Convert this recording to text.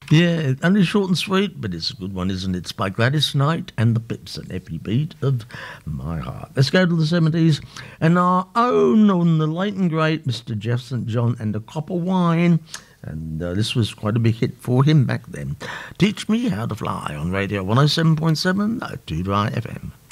Yeah, only short and sweet, but it's a good one, isn't it? It's by Gladys Knight and the Pips, and every beat of my heart. Let's go to the 70s, and our own on the late and great Mr. Jeff St. John and a Cup of Wine. And this was quite a big hit for him back then. Teach Me How to Fly on Radio 107.7 Dry FM.